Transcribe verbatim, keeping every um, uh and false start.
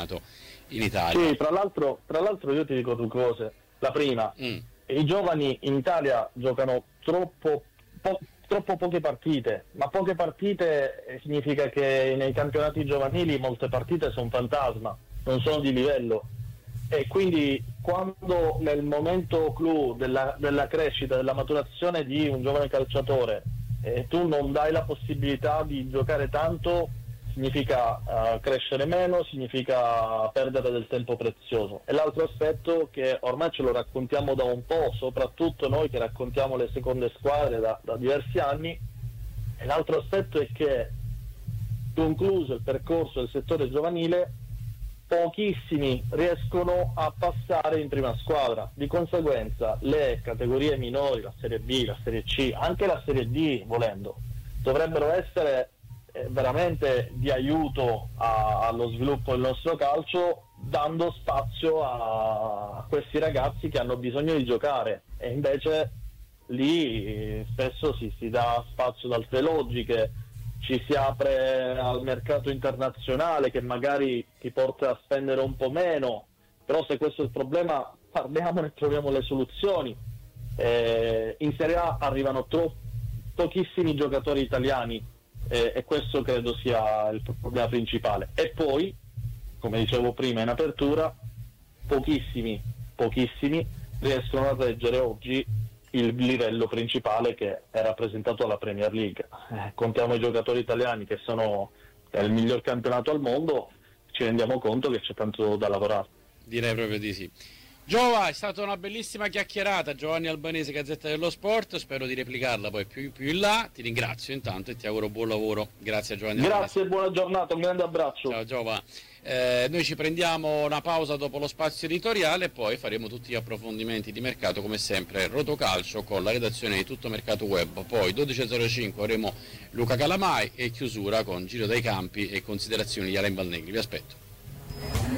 campionato in Italia. Sì, tra l'altro, tra l'altro io ti dico due cose. La prima, Mm. i giovani in Italia giocano troppo, po- troppo poche partite, ma poche partite eh, significa che nei campionati giovanili molte partite sono fantasma, non sono di livello. E quindi quando nel momento clou della, della crescita, della maturazione di un giovane calciatore, eh, tu non dai la possibilità di giocare tanto, significa uh, crescere meno, significa perdere del tempo prezioso. E l'altro aspetto che ormai ce lo raccontiamo da un po', soprattutto noi che raccontiamo le seconde squadre da, da diversi anni, e l'altro aspetto è che concluso il percorso del settore giovanile, pochissimi riescono a passare in prima squadra. Di conseguenza le categorie minori, la Serie B, la Serie C, anche la Serie D volendo, dovrebbero essere eh, veramente di aiuto a, allo sviluppo del nostro calcio, dando spazio a, a questi ragazzi che hanno bisogno di giocare, e invece lì eh, spesso si, si dà spazio ad altre logiche, ci si apre al mercato internazionale che magari ti porta a spendere un po' meno, però se questo è il problema parliamone e troviamo le soluzioni. Eh, in Serie A arrivano troppo pochissimi giocatori italiani eh, e questo credo sia il problema principale. E poi, come dicevo prima in apertura, pochissimi, pochissimi riescono a reggere oggi il livello principale che è rappresentato alla Premier League. Eh, contiamo i giocatori italiani che sono è il miglior campionato al mondo, ci rendiamo conto che c'è tanto da lavorare. Direi proprio di sì. Giova, è stata una bellissima chiacchierata. Giovanni Albanese, Gazzetta dello Sport, spero di replicarla poi più, più in là. Ti ringrazio intanto e ti auguro buon lavoro. Grazie a Giovanni Grazie Albanese. e buona giornata, un grande abbraccio. Ciao Giova. Eh, noi ci prendiamo una pausa dopo lo spazio editoriale e poi faremo tutti gli approfondimenti di mercato come sempre Rotocalcio con la redazione di Tutto Mercato Web. Poi dodici e zero cinque avremo Luca Calamai e chiusura con Giro dai Campi e considerazioni di Alain Valnegri. Vi aspetto.